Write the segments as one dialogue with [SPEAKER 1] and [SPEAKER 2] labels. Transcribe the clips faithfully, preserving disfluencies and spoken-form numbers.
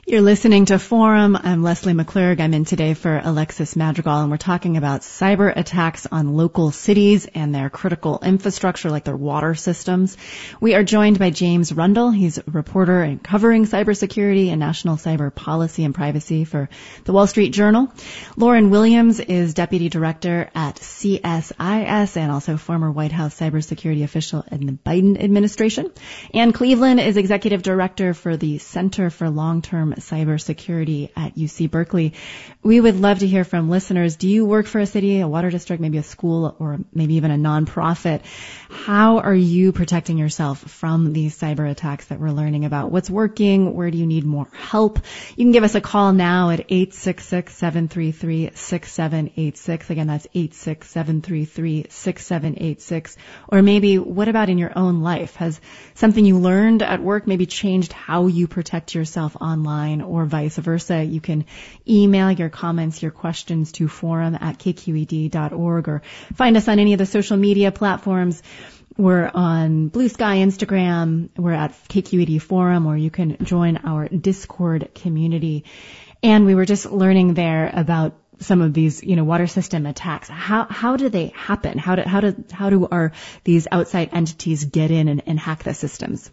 [SPEAKER 1] You're listening to Forum. I'm Leslie McClurg. I'm in today for Alexis Madrigal, and we're talking about cyber attacks on local cities and their critical infrastructure, like their water systems. We are joined by James Rundle. He's a reporter and covering cybersecurity and national cyber policy and privacy for the Wall Street Journal. Lauren Williams is deputy director at C S I S and also former White House cybersecurity official in the Biden administration. Ann Cleveland is executive director for the Center for Long-Term Cybersecurity at U C Berkeley. We would love to hear from listeners. Do you work for a city, a water district, maybe a school, or maybe even a nonprofit? How are you protecting yourself from these cyber attacks that we're learning about? What's working? Where do you need more help? You can give us a call now at eight six six, seven three three, six seven eight six. Again, that's eight six six, seven three three, six seven eight six. Or maybe, what about in your own life? Has something you learned at work maybe changed how you protect yourself online, or vice versa? You can email your comments, your questions to forum at k q e d dot org, or find us on any of the social media platforms. We're on Blue Sky, Instagram. We're at K Q E D Forum, or you can join our Discord community. And we were just learning there about some of these, you know, water system attacks. How how do they happen? How do how do how do our these outside entities get in and, and hack the systems?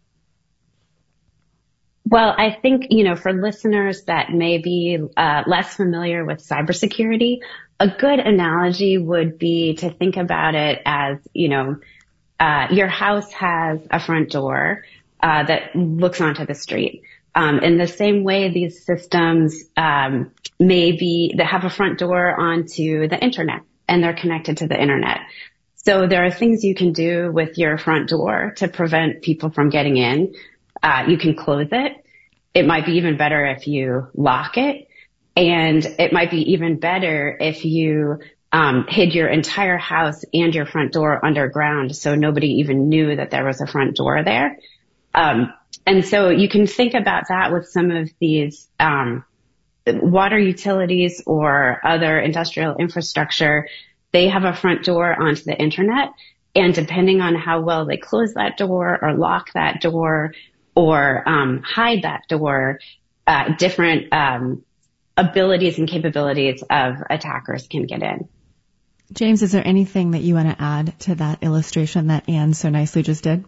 [SPEAKER 2] Well, I think, you know, for listeners that may be uh, less familiar with cybersecurity, a good analogy would be to think about it as, you know, uh, your house has a front door uh, that looks onto the street. Um, in the same way, these systems um, may be, they have a front door onto the internet, and they're connected to the internet. So there are things you can do with your front door to prevent people from getting in. Uh, you can close it. It might be even better if you lock it. And it might be even better if you um, hid your entire house and your front door underground so nobody even knew that there was a front door there. Um, and so you can think about that with some of these um, water utilities or other industrial infrastructure. They have a front door onto the internet. And depending on how well they close that door or lock that door, or um, hide that door, uh, different um, abilities and capabilities of attackers can get in.
[SPEAKER 1] James, is there anything that you want to add to that illustration that Ann so nicely just did?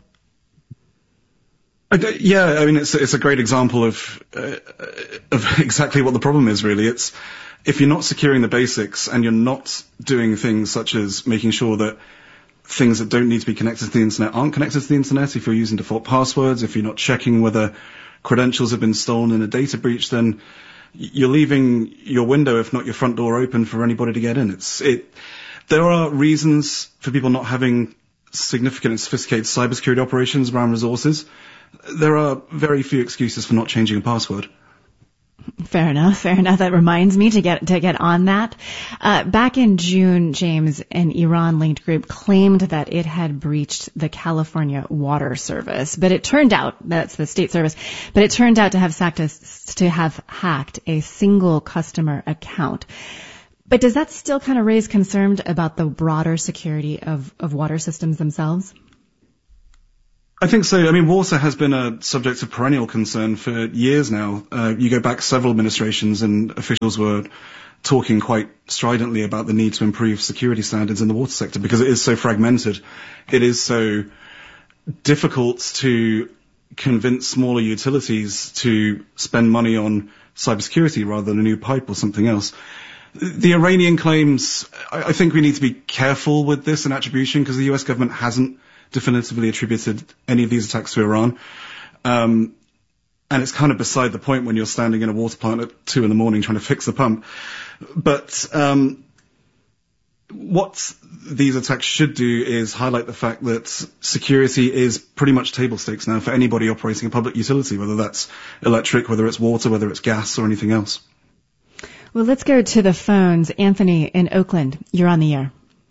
[SPEAKER 3] I d- yeah, I mean, it's it's a great example of uh, of exactly what the problem is. Really, it's if you're not securing the basics and you're not doing things such as making sure that things that don't need to be connected to the internet aren't connected to the internet, if you're using default passwords, if you're not checking whether credentials have been stolen in a data breach, then you're leaving your window, if not your front door, open for anybody to get in. It's it. There are reasons for people not having significant and sophisticated cybersecurity operations around resources. There are very few excuses for not changing a password.
[SPEAKER 1] Fair enough. Fair enough. That reminds me to get to get on that. Uh, back in June, James, an Iran-linked group claimed that it had breached the California Water Service, but it turned out that's the state service. But it turned out to have sacked a, to have hacked a single customer account. But does that still kind of raise concern about the broader security of, of water systems themselves?
[SPEAKER 3] I think so. I mean, water has been a subject of perennial concern for years now. Uh, you go back several administrations and officials were talking quite stridently about the need to improve security standards in the water sector because it is so fragmented. It is so difficult to convince smaller utilities to spend money on cybersecurity rather than a new pipe or something else. The Iranian claims, I, I think we need to be careful with this and attribution because the U S government hasn't definitively attributed any of these attacks to Iran. Um, and it's kind of beside the point when you're standing in a water plant at two in the morning trying to fix the pump. But um, what these attacks should do is highlight the fact that security is pretty much table stakes now for anybody operating a public utility, whether that's electric, whether it's water, whether it's gas or anything else.
[SPEAKER 1] Well, let's go to the phones. Anthony in Oakland, you're on the air.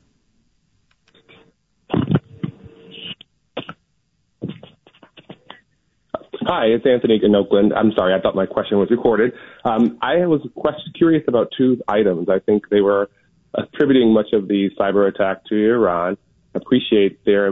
[SPEAKER 4] Hi, it's Anthony in Oakland. I'm sorry, I thought my question was recorded. Um, I was question, curious about two items. I think they were attributing much of the cyber attack to Iran. Appreciate their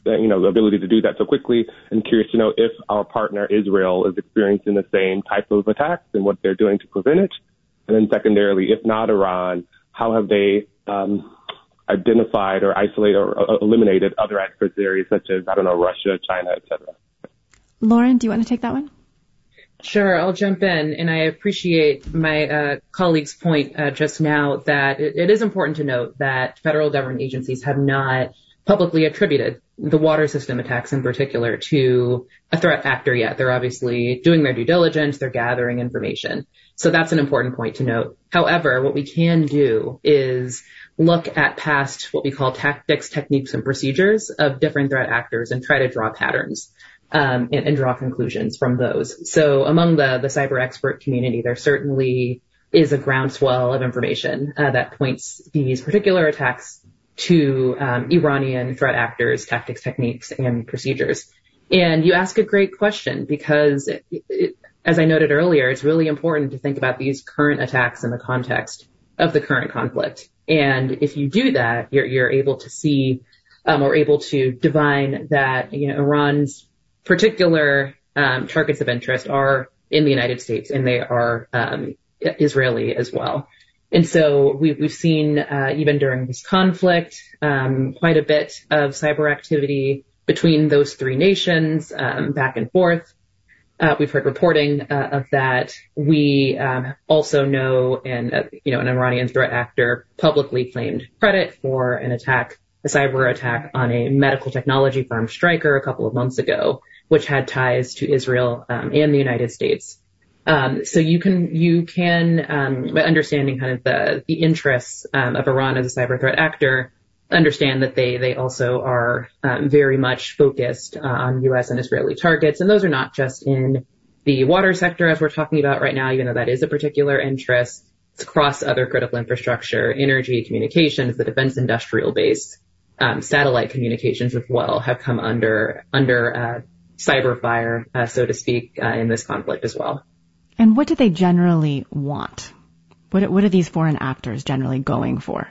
[SPEAKER 4] you know, the ability to do that so quickly, and curious to know if our partner Israel is experiencing the same type of attacks and what they're doing to prevent it. And then secondarily, if not Iran, how have they um, identified or isolated or uh, eliminated other adversaries such as, I don't know, Russia, China, et cetera?
[SPEAKER 1] Lauren, do you want to take that one?
[SPEAKER 5] Sure, I'll jump in, and I appreciate my uh, colleague's point uh, just now that it, it is important to note that federal government agencies have not publicly attributed the water system attacks in particular to a threat actor yet. They're obviously doing their due diligence, they're gathering information. So that's an important point to note. However, what we can do is look at past what we call tactics, techniques, and procedures of different threat actors and try to draw patterns. Um, and, and draw conclusions from those. So among the, the cyber expert community, there certainly is a groundswell of information uh, that points these particular attacks to um, Iranian threat actors, tactics, techniques, and procedures. And you ask a great question because, it, it, as I noted earlier, it's really important to think about these current attacks in the context of the current conflict. And if you do that, you're, you're able to see um, or able to divine that, you know, Iran's particular um, targets of interest are in the United States, and they are um, Israeli as well. And so we've, we've seen, uh, even during this conflict, um, quite a bit of cyber activity between those three nations, um, back and forth. Uh, we've heard reporting uh, of that. We um, also know, and uh, you know, an Iranian threat actor publicly claimed credit for an attack, a cyber attack on a medical technology firm, Stryker, a couple of months ago, which had ties to Israel um, and the United States. Um, so you can you can um, by understanding kind of the the interests um, of Iran as a cyber threat actor, understand that they they also are um, very much focused uh, on U S and Israeli targets, and those are not just in the water sector as we're talking about right now, even though that is a particular interest. It's across other critical infrastructure, energy, communications, the defense industrial base, um, satellite communications as well have come under under uh, cyber fire, uh, so to speak, uh, in this conflict as well.
[SPEAKER 1] And what do they generally want? What, what are these foreign actors generally going for?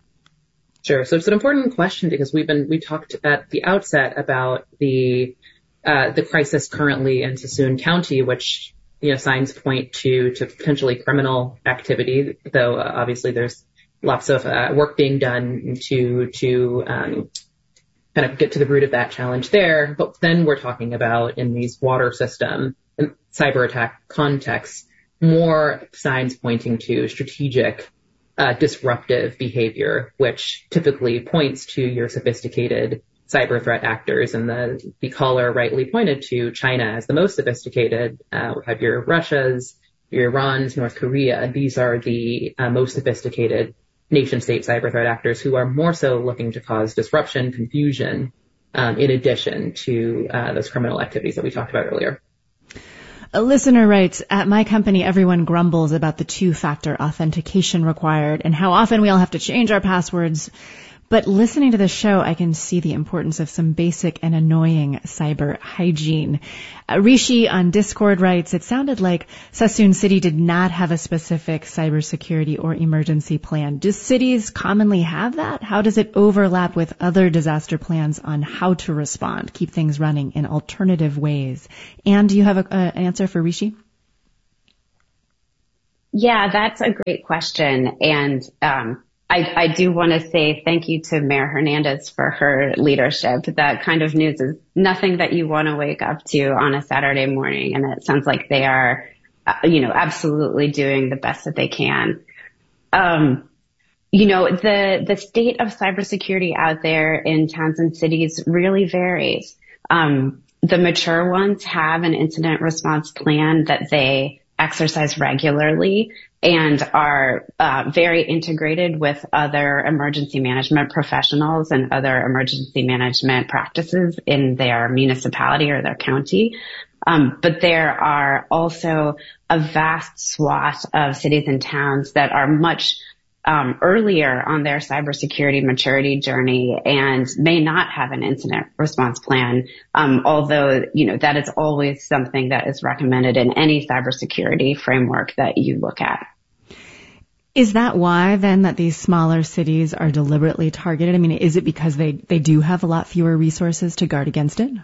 [SPEAKER 5] Sure. So it's an important question because we've been, we talked at the outset about the, uh, the crisis currently in Sassoon County, which, you know, signs point to, to potentially criminal activity, though uh, obviously there's lots of uh, work being done to, to, um, kind of get to the root of that challenge there. But then we're talking about in these water system and cyber attack contexts, more signs pointing to strategic, uh, disruptive behavior, which typically points to your sophisticated cyber threat actors. And the, the caller rightly pointed to China as the most sophisticated. Uh, we have your Russias, your Irans, North Korea. These are the uh, most sophisticated nation-state cyber threat actors who are more so looking to cause disruption, confusion, um, in addition to uh, those criminal activities that we talked about earlier.
[SPEAKER 1] A listener writes, at my company, everyone grumbles about the two-factor authentication required and how often we all have to change our passwords. But listening to this show, I can see the importance of some basic and annoying cyber hygiene. Uh, Rishi on Discord writes, it sounded like Sassoon City did not have a specific cybersecurity or emergency plan. Do cities commonly have that? How does it overlap with other disaster plans on how to respond, keep things running in alternative ways? And do you have a, a, an answer for Rishi?
[SPEAKER 2] Yeah, that's a great question. And, um, I, I do want to say thank you to Mayor Hernandez for her leadership. That kind of news is nothing that you want to wake up to on a Saturday morning. And it sounds like they are, uh, you know, absolutely doing the best that they can. Um, you know, the, the state of cybersecurity out there in towns and cities really varies. Um, the mature ones have an incident response plan that they exercise regularly and are uh, very integrated with other emergency management professionals and other emergency management practices in their municipality or their county. Um, but there are also a vast swath of cities and towns that are much um, earlier on their cybersecurity maturity journey and may not have an incident response plan, um, although, you know, that is always something that is recommended in any cybersecurity framework that you look at.
[SPEAKER 1] Is that why then that these smaller cities are deliberately targeted? I mean, is it because they, they do have a lot fewer resources to guard against it?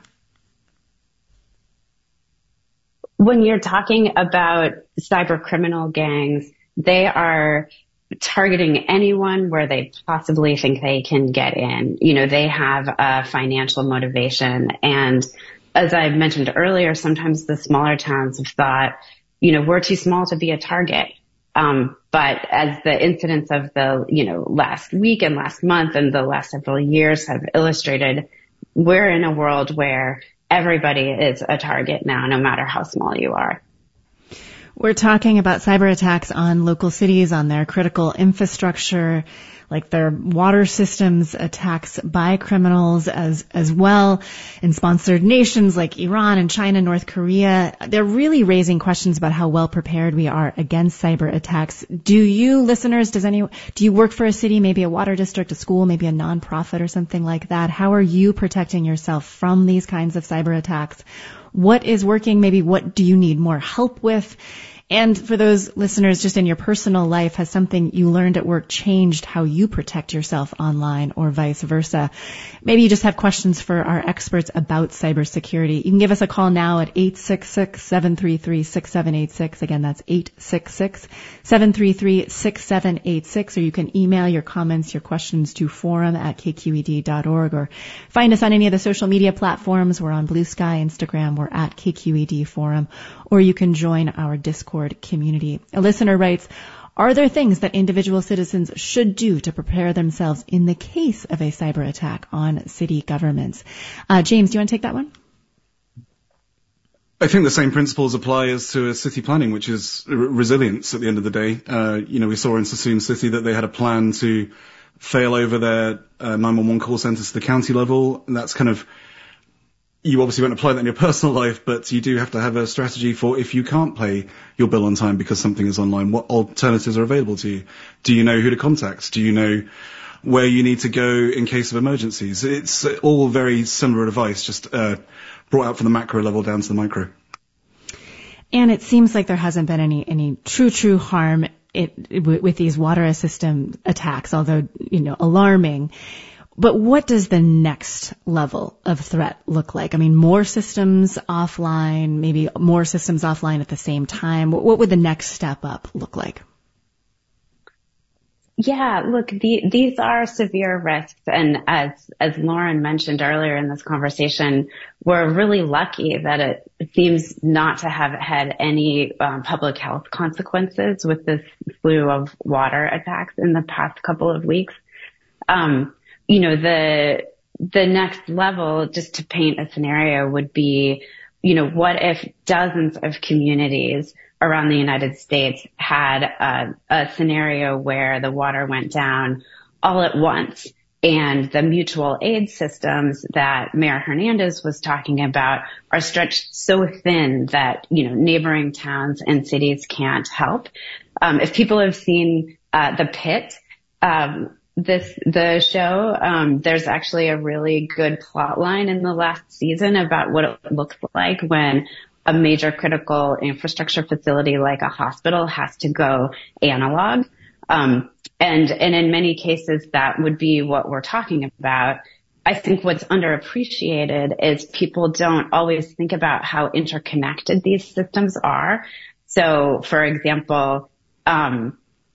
[SPEAKER 2] When you're talking about cyber criminal gangs, they are targeting anyone where they possibly think they can get in. You know, they have a financial motivation. And as I mentioned earlier, sometimes the smaller towns have thought, you know, we're too small to be a target. Um, but as the incidents of the, you know, last week and last month and the last several years have illustrated, we're in a world where everybody is a target now, no matter how small you are.
[SPEAKER 1] We're talking about cyber attacks on local cities, on their critical infrastructure, like their water systems, attacks by criminals as as well, in sponsored nations like Iran and China, North Korea. They're really raising questions about how well prepared we are against cyber attacks. Do you, listeners, does any do you work for a city, maybe a water district, a school, maybe a nonprofit or something like that? How are you protecting yourself from these kinds of cyber attacks? What is working? Maybe what do you need more help with? And for those listeners, just in your personal life, has something you learned at work changed how you protect yourself online or vice versa? Maybe you just have questions for our experts about cybersecurity. You can give us a call now at eight six six, seven three three, six seven eight six. Again, that's eight six six, seven three three, six seven eight six. Or you can email your comments, your questions to forum at k q e d dot org, or find us on any of the social media platforms. We're on Blue Sky, Instagram. We're at K Q E D Forum. Or you can join our Discord community. A listener writes, are there things that individual citizens should do to prepare themselves in the case of a cyber attack on city governments? Uh, James, do you want to take that one?
[SPEAKER 3] I think the same principles apply as to city planning, which is r- resilience at the end of the day. Uh, you know, we saw in Sassoon City that they had a plan to fail over their uh, nine one one call centers to the county level. And that's kind of, you obviously won't apply that in your personal life, but you do have to have a strategy for if you can't pay your bill on time because something is online, what alternatives are available to you? Do you know who to contact? Do you know where you need to go in case of emergencies? It's all very similar advice, just uh, brought out from the macro level down to the micro.
[SPEAKER 1] And it seems like there hasn't been any, any true, true harm it, with these water system attacks, although, you know, alarming. But what does the next level of threat look like? I mean, more systems offline, maybe more systems offline at the same time. What would the next step up look like?
[SPEAKER 2] Yeah, look, the, these are severe risks. And as, as Lauren mentioned earlier in this conversation, we're really lucky that it seems not to have had any um, public health consequences with this slew of water attacks in the past couple of weeks. Um, You know, the, the next level, just to paint a scenario, would be, you know, what if dozens of communities around the United States had a, a scenario where the water went down all at once and the mutual aid systems that Mayor Hernandez was talking about are stretched so thin that, you know, neighboring towns and cities can't help. Um, if people have seen, uh, The Pit, um, This, the show, um, there's actually a really good plot line in the last season about what it looks like when a major critical infrastructure facility like a hospital has to go analog. Um, and, and in many cases that would be what we're talking about. I think what's underappreciated is people don't always think about how interconnected these systems are. So, for example, um,